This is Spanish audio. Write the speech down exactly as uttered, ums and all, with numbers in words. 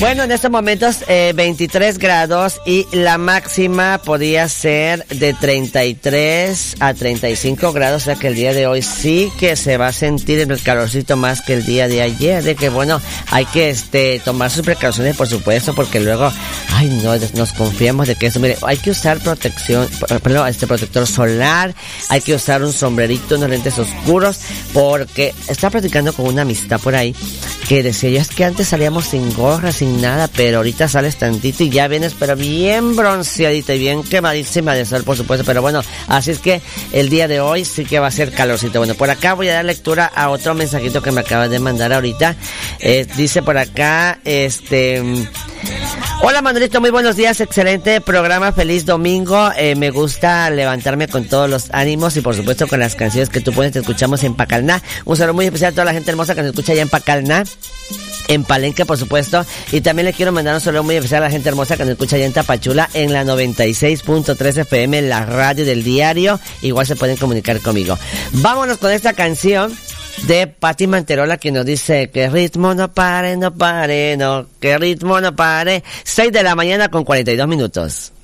Bueno, en estos momentos eh, veintitrés grados y la máxima podía ser de treinta y tres a treinta y cinco grados, o sea que el día de hoy sí que se va a sentir el calorcito más que el día de ayer, de que bueno, hay que este tomar sus precauciones, por supuesto, porque luego, ay no, nos confiamos de que eso, mire, hay que usar protección, perdón, este protector solar, hay que usar un sombrerito, unos lentes oscuros, porque estaba platicando con una amistad por ahí que decía yo, es que antes salíamos sin gorra, sin nada, pero ahorita sales tantito y ya vienes pero bien bronceadita y bien quemadísima de sol, por supuesto, pero bueno, así es que el día de hoy sí que va a ser calorcito. Bueno, por acá voy a dar lectura a otro mensajito que me acabas de mandar ahorita. Eh, dice por acá, este... Hola Manuelito, muy buenos días, excelente programa, feliz domingo, eh, me gusta levantarme con todos los ánimos y por supuesto con las canciones que tú pones, te escuchamos en Pacalná. Un saludo muy especial a toda la gente hermosa que nos escucha allá en Pacalná, en Palenque por supuesto, y también le quiero mandar un saludo muy especial a la gente hermosa que nos escucha allá en Tapachula en la noventa y seis punto tres F M, la radio del diario, igual se pueden comunicar conmigo. Vámonos con esta canción de Pati Manterola, que nos dice que ritmo no pare, no pare, no, que ritmo no pare. Seis de la mañana con cuarenta y dos minutos.